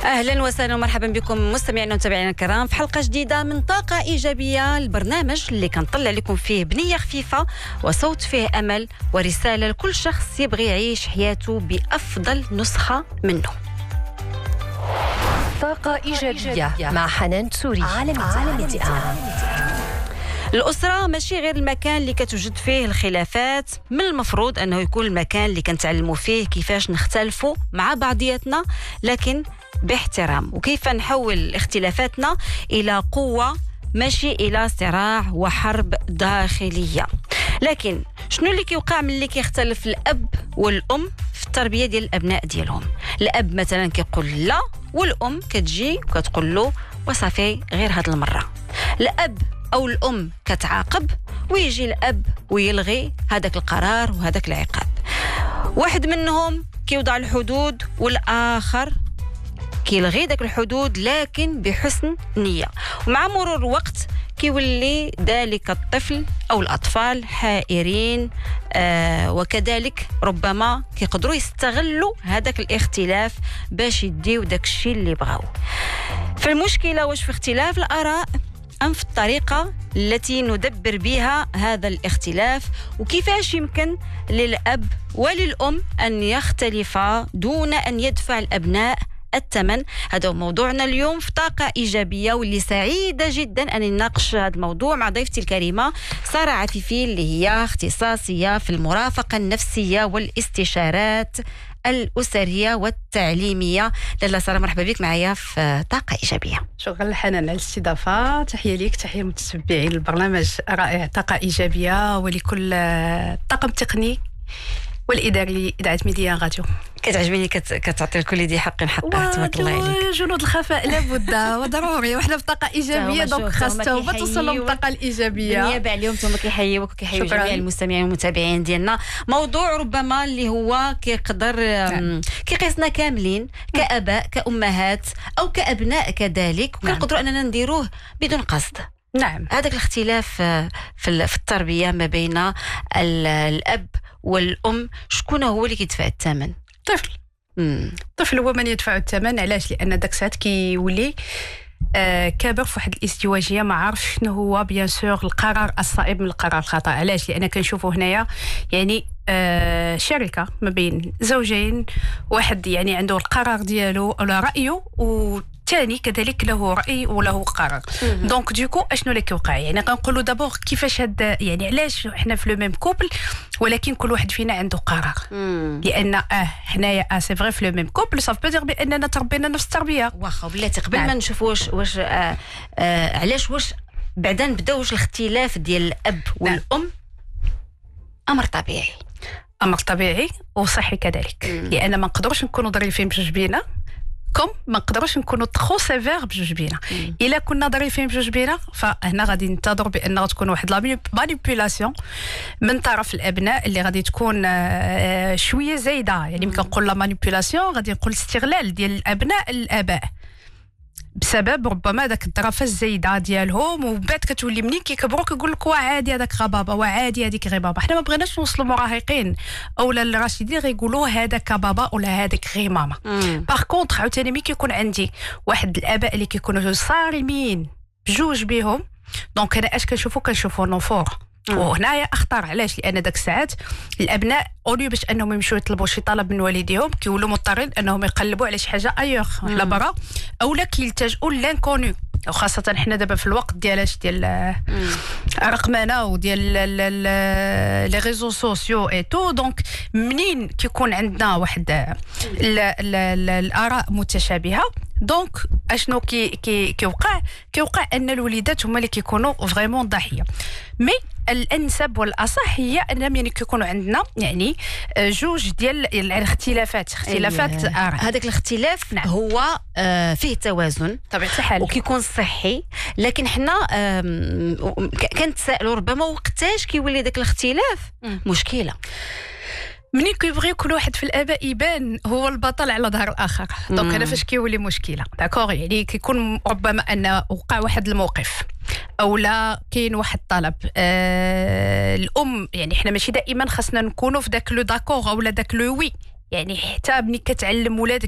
أهلا وسهلا ومرحبا بكم مستمعينا ومتابعينا الكرام في حلقة جديدة من طاقة إيجابية، البرنامج اللي كنطلع لكم فيه بنية خفيفة وصوت فيه أمل ورسالة لكل شخص يبغي يعيش حياته بأفضل نسخة منه. طاقة إيجابية مع حنان تسوري على ميديا. الأسرة ماشي غير المكان اللي كتوجد فيه الخلافات، من المفروض أنه يكون المكان اللي كنتعلموا فيه كيفاش نختلفوا مع بعضياتنا لكن باحترام، وكيف نحول اختلافاتنا إلى قوة ماشي إلى صراع وحرب داخلية. لكن شنو اللي كيوقع ملي كيختلف الأب والأم في التربية ديال الأبناء ديالهم؟ الأب مثلا كيقول لا والأم كتجي وكتقول له وصافي غير هاد المرة. الأب أو الأم كتعاقب ويجي الأب ويلغي هذاك القرار وهذاك العقاب. واحد منهم كيوضع الحدود والآخر كيلغي داك الحدود لكن بحسن نية، ومع مرور الوقت كيولي ذلك الطفل أو الأطفال حائرين، وكذلك ربما كيقدروا يستغلوا هذاك الاختلاف باش يديو داك الشيء اللي بغاو. فالمشكلة واش في اختلاف الآراء أم في الطريقة التي ندبر بها هذا الاختلاف، وكيفاش يمكن للأب وللأم أن يختلفا دون أن يدفع الأبناء الثمن؟ هذا هو موضوعنا اليوم في طاقة إيجابية، واللي سعيدة جدا أن نناقش هذا الموضوع مع ضيفتي الكريمة سارة عفيفي، اللي هي اختصاصية في المرافقة النفسية والاستشارات الأسرية والتعليمية. لاله سارة، مرحبا بك معايا في طاقة إيجابية. شكرا حنان على الاستضافة، تحية ليك، تحية متتبعين البرنامج رائع طاقة إيجابية ولكل الطاقم التقني والإداري لإذاعة ميديا راديو. كتعجبني كتعطي الكل ذي حق حقها، تبارك الله عليك. جنود الخفاء لابد وضروري، وحنا في طاقة إيجابية دونك خاصة توصلوا الطاقة الإيجابية. بالنيابة عليهم ثم كيحيوك وكيحيو جميع المستمعين والمتابعين ديالنا. موضوع ربما اللي هو كيقدر كيقيسنا كاملين كآباء كأمهات أو كأبناء كذلك، وكنقدروا أننا نديروه بدون قصد. نعم، هذاك الاختلاف في التربية ما بين الأب والأم، شكون هو اللي كيدفع الثمن؟ الطفل هو من يدفع الثمن. علاش؟ لأن داك الساعات كيولي كابر في واحد الازدواجيه، ما عارف شنو هو بيان سور القرار الصائب من القرار الخطا. علاش؟ لأن كنشوفوا هنايا يعني شركه ما بين زوجين، واحد يعني عنده القرار ديالو ولا رأيه، والثاني كذلك له رأي وله قرار. دونك دوكو اشنو اللي كيوقع؟ يعني كنقولوا دابور كيفاش هاد يعني علاش حنا في لو ميم كوبل ولكن كل واحد فينا عنده قرار. لان حنايا سي فري في لو ميم كوبل صاف با دير باننا تربينا نفس التربيه. واخا بلاتي قبل ما نشوف واش علاش واش بعدا نبداو الاختلاف ديال الاب والام امر طبيعي، امر طبيعي وصحي كذلك. لان ما نقدروش نكونوا ظريفين بجوج بينا، ما نقدروش نكونوا تخو سيفير بجوج بينا. الا كنا ظريفين بجوج بينا فهنا غادي ننتظروا بان غتكون واحد لا مانيبيولاسيون من طرف الابناء اللي غادي تكون شويه زايده. يعني ملي كنقول لا مانيبيولاسيون غادي نقول استغلال ديال الابناء الاباء بسبب ربما داك الظرافه الزايده ديالهم، ومن بعد كتولي منين كيكبروا كيقول لك وعادي هذاك غبابه وعادي هذيك غير بابا. حنا ما بغيناش نوصلوا مراهقين اولا الراشدين غيقولوا هذاك بابا ولا هذيك غير ماما. باغ كونطخ عاوتاني ملي كيكون عندي واحد الاباء اللي كيكونوا صارمين بجوج بهم، دونك انا اش كنشوفوا نوفور. وهنايا اخطر. علاش؟ لان داك الساعات الابناء اوليو باش انهم يمشيو يطلبوا شي طلب من والديهم كيولوا مضطرين انهم يقلبوا على شي حاجه ايوغ على برا، اولا كيلتجؤوا لانكونو. وخاصه حنا دابا في الوقت ديال الرقمنه وديال لي ريزو سوسيو اي تو. دونك منين كيكون عندنا واحد الاراء متشابهه، دونك اشنو كيوقع ان الوليدات هما اللي كيكونوا فريمون ضحيه. مي الانسب والاصح هي انهم يعني كيكونوا عندنا يعني جوج ديال الاختلافات اراء. هذاك الاختلاف هو فيه توازن طبيعة الحال وكيكون صحي، لكن حنا كنتسائلوا ربما وقتاش كيولي داك الاختلاف مشكله. منين كيبغي كل واحد في الاباء يبان هو البطل على ظهر الاخر، دونك هنا فاش كيولي مشكله. داكوغ؟ يعني كيكون ربما ان وقع واحد الموقف او لا كاين واحد طلب الام. يعني احنا ماشي دائما خاصنا نكونوا في داك لو داكوغ او لا داك لو وي. يعني حتى ملي كتعلم ولادك